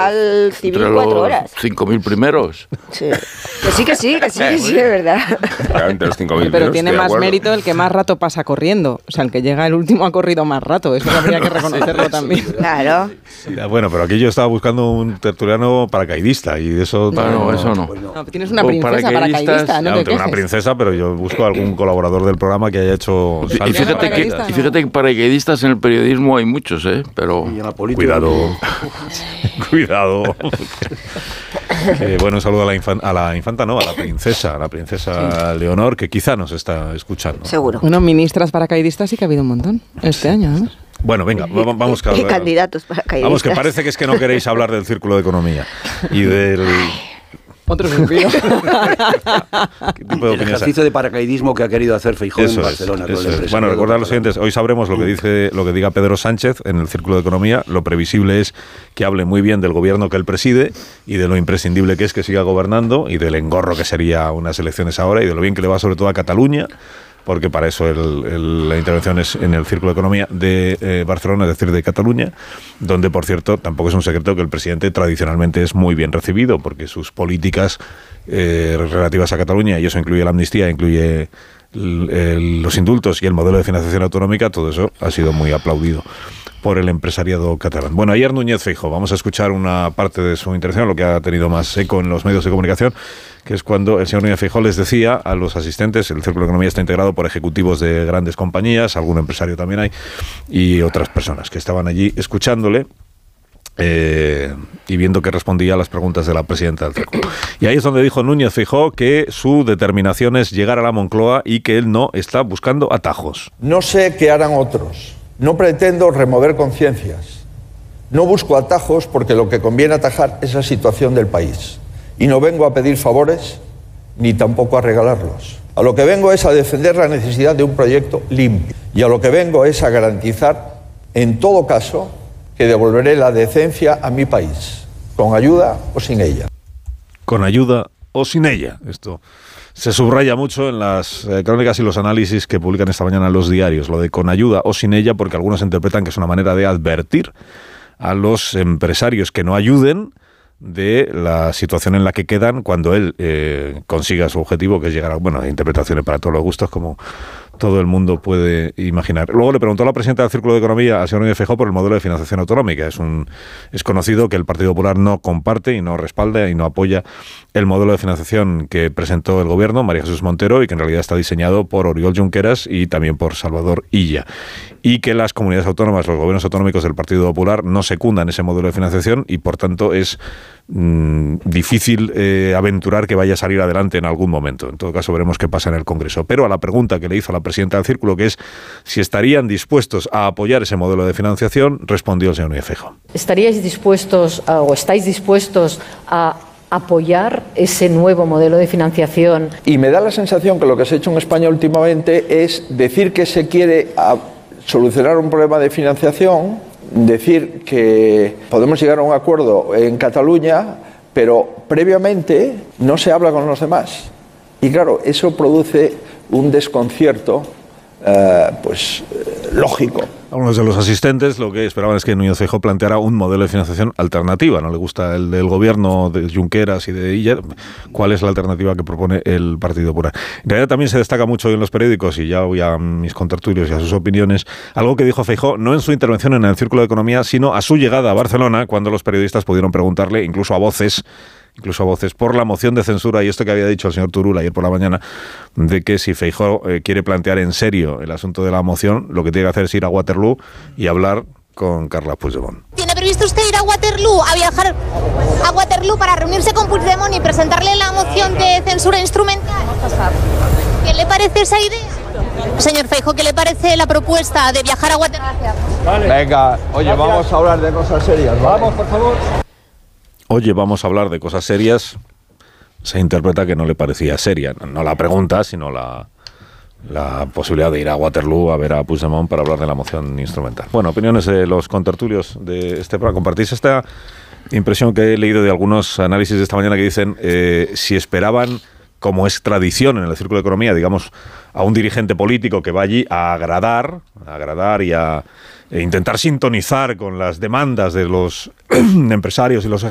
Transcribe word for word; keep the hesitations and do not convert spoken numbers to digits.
igual T V cuatro horas. cinco mil primeros. Sí. Que sí, que sí, que sí, que sí, es verdad. Realmente los cinco mil Pero tiene más mérito el que más rato pasa corriendo. O sea, el que llega el último ha corrido más rato. Eso habría que reconocerlo también. Claro. Sí, bueno, pero aquí yo estaba buscando un tertuliano paracaidista y eso... No, no, eso no. No, tienes una princesa paracaidista, ¿no? No, ¿Qué tengo una quejes? princesa, pero yo busco algún colaborador del programa que haya hecho Y saltos fíjate, que, paracaidista, y no. fíjate que paracaidistas en el periodismo hay muchos, ¿eh? Pero Y en la política. Cuidado, cuidado. Que, bueno, un saludo a la, infan- a la infanta, no, a la princesa, a la princesa Leonor, que quizá nos está escuchando. Seguro. Bueno, ministras paracaidistas sí que ha habido un montón este año, además. Bueno, venga, va- vamos Y a... candidatos para caidistas. Vamos, que parece que es que no queréis hablar del Círculo de Economía y del... Otro suspiro. ¿Qué tipo de El opiniones hay? ejercicio de paracaidismo que ha querido hacer Feijóo en Eso es, Barcelona. con eso el es. empresariado Bueno, recordar a los catalán. siguientes, hoy sabremos lo que dice, lo que diga Pedro Sánchez en el Círculo de Economía. Lo previsible es que hable muy bien del gobierno que él preside y de lo imprescindible que es que siga gobernando y del engorro que sería unas elecciones ahora y de lo bien que le va sobre todo a Cataluña, porque para eso el, el, la intervención es en el Círculo de Economía de eh, Barcelona, es decir, de Cataluña, donde, por cierto, tampoco es un secreto que el presidente tradicionalmente es muy bien recibido, porque sus políticas eh, relativas a Cataluña, y eso incluye la amnistía, incluye el, el, los indultos y el modelo de financiación autonómica, todo eso ha sido muy aplaudido por el empresariado catalán. Bueno, ayer Núñez Feijóo, vamos a escuchar una parte de su intervención, lo que ha tenido más eco en los medios de comunicación, que es cuando el señor Núñez Feijóo les decía a los asistentes, el Círculo de Economía está integrado por ejecutivos de grandes compañías, algún empresario también hay, y otras personas que estaban allí escuchándole, Eh, y viendo que respondía a las preguntas de la presidenta del Círculo. Y ahí es donde dijo Núñez Feijóo que su determinación es llegar a la Moncloa y que él no está buscando atajos. No sé qué harán otros. No pretendo remover conciencias. No busco atajos porque lo que conviene atajar es la situación del país. Y no vengo a pedir favores ni tampoco a regalarlos. A lo que vengo es a defender la necesidad de un proyecto limpio. Y a lo que vengo es a garantizar, en todo caso, que devolveré la decencia a mi país, con ayuda o sin ella. Con ayuda o sin ella. Esto se subraya mucho en las eh, crónicas y los análisis que publican esta mañana los diarios, lo de con ayuda o sin ella, porque algunos interpretan que es una manera de advertir a los empresarios que no ayuden de la situación en la que quedan cuando él eh, consiga su objetivo, que es llegar a... Bueno, hay interpretaciones para todos los gustos, como todo el mundo puede imaginar. Luego le preguntó a la presidenta del Círculo de Economía, al señor Núñez Feijóo, por el modelo de financiación autonómica. Es un es conocido que el Partido Popular no comparte y no respalda y no apoya el modelo de financiación que presentó el gobierno, María Jesús Montero, y que en realidad está diseñado por Oriol Junqueras y también por Salvador Illa. Y que las comunidades autónomas, los gobiernos autonómicos del Partido Popular no secundan ese modelo de financiación y, por tanto, es mmm, difícil eh, aventurar que vaya a salir adelante en algún momento. En todo caso, veremos qué pasa en el Congreso. Pero a la pregunta que le hizo a la presidenta del Círculo, que es si estarían dispuestos a apoyar ese modelo de financiación, respondió el señor Núñez Feijóo. ¿Estaríais dispuestos a, o estáis dispuestos a apoyar ese nuevo modelo de financiación? Y me da la sensación que lo que se ha hecho en España últimamente es decir que se quiere a solucionar un problema de financiación, decir que podemos llegar a un acuerdo en Cataluña, pero previamente no se habla con los demás. Y claro, eso produce un desconcierto eh, pues eh, lógico. Algunos de los asistentes lo que esperaban es que Núñez Feijóo planteara un modelo de financiación alternativa. No le gusta el del gobierno de Junqueras y de Illa. ¿Cuál es la alternativa que propone el Partido Popular? En realidad también se destaca mucho en los periódicos, y ya voy a mis contertulios y a sus opiniones, algo que dijo Feijóo, no en su intervención en el Círculo de Economía, sino a su llegada a Barcelona, cuando los periodistas pudieron preguntarle, incluso a voces, incluso a voces, por la moción de censura y esto que había dicho el señor Turull ayer por la mañana, de que si Feijóo eh, quiere plantear en serio el asunto de la moción, lo que tiene que hacer es ir a Waterloo y hablar con Carles Puigdemont. ¿Tiene previsto usted ir a Waterloo, a viajar a Waterloo para reunirse con Puigdemont y presentarle la moción de censura instrumental? ¿Qué le parece esa idea? Señor Feijóo, ¿qué le parece la propuesta de viajar a Waterloo? Vale. Venga, oye, gracias. Vamos a hablar de cosas serias, ¿vale? Vamos, por favor. Oye, vamos a hablar de cosas serias. Se interpreta que no le parecía seria, no la pregunta, sino la, la posibilidad de ir a Waterloo a ver a Puigdemont para hablar de la moción instrumental. Bueno, opiniones de los contertulios de este programa. ¿Compartís esta impresión que he leído de algunos análisis de esta mañana que dicen eh, si esperaban, como es tradición en el Círculo de Economía, digamos, a un dirigente político que va allí a agradar, a agradar y a e intentar sintonizar con las demandas de los empresarios y los